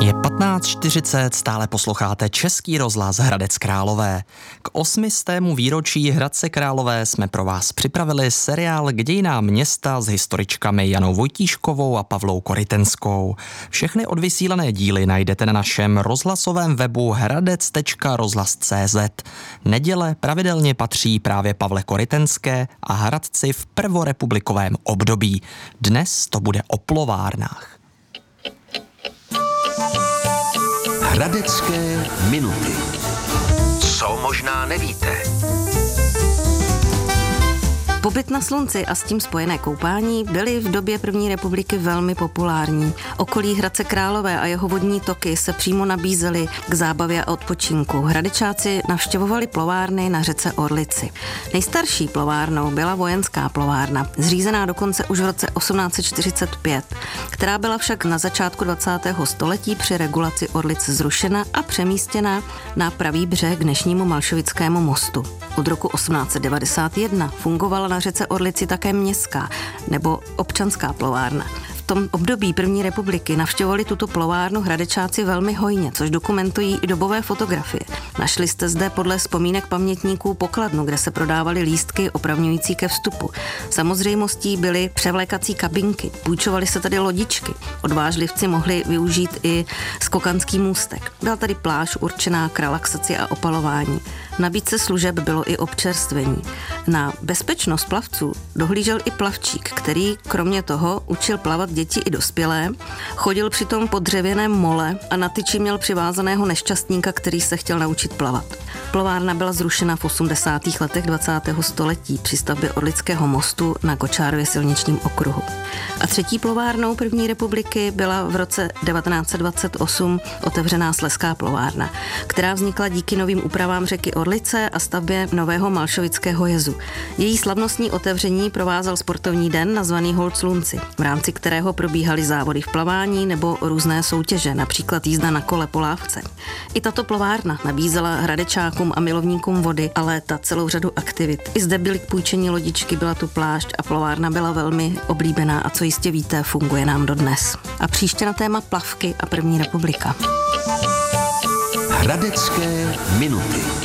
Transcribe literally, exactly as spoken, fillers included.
Je patnáct čtyřicet, stále posloucháte Český rozhlas Hradec Králové. K osmistému výročí Hradce Králové jsme pro vás připravili seriál k dějinám města s historičkami Janou Vojtíškovou a Pavlou Korytenskou. Všechny odvysílané díly najdete na našem rozhlasovém webu hradec tečka rozhlas tečka cé zet. Neděle pravidelně patří právě Pavle Korytenské a Hradci v prvorepublikovém období. Dnes to bude o plovárnách. Hradecké minuty. Co možná nevíte? Pobyt na slunci a s tím spojené koupání byly v době první republiky velmi populární. Okolí Hradce Králové a jeho vodní toky se přímo nabízely k zábavě a odpočinku. Hradečáci navštěvovali plovárny na řece Orlici. Nejstarší plovárnou byla vojenská plovárna, zřízená dokonce už v roce osmnáct set čtyřicet pět, která byla však na začátku dvacátého století při regulaci Orlice zrušena a přemístěna na pravý břeh k dnešnímu Malšovickému mostu. Od roku osmnáct set devadesát jedna fungovala na řece Orlici také městská nebo občanská plovárna. V tom období první republiky navštěvovali tuto plovárnu hradečáci velmi hojně, což dokumentují i dobové fotografie. Našli jste zde podle vzpomínek pamětníků pokladnu, kde se prodávaly lístky opravňující ke vstupu. Samozřejmostí byly převlékací kabinky, půjčovaly se tady lodičky. Odvážlivci mohli využít i skokanský můstek. Byla tady pláž určená k relaxaci a opalování. V nabídce služeb bylo i občerstvení. Na bezpečnost plavců dohlížel i plavčík, který kromě toho učil plavat děti i dospělé, chodil přitom po dřevěném mole a na tyči měl přivázaného nešťastníka, který se chtěl naučit plavat. Plovárna byla zrušena v osmdesátých letech dvacátého století při stavbě Orlického mostu na Kočárově silničním okruhu. A třetí plovárnou první republiky byla v roce devatenáct set dvacet osm otevřená Slezská plovárna, která vznikla díky novým úpravám řeky Orlice a stavbě nového Malšovického jezu. Její slavnostní otevření provázel sportovní den nazvaný Hold slunci, v rámci kterého probíhaly závody v plavání nebo různé soutěže, například jízda na kole po lávce. I tato plovárna nabízela hradečákům a milovníkům vody a léta celou řadu aktivit. I zde byly k půjčení lodičky, byla tu plášť a plovárna byla velmi oblíbená a co jistě víte, funguje nám dodnes. A příště na téma plavky a první republika. Hradecké minuty.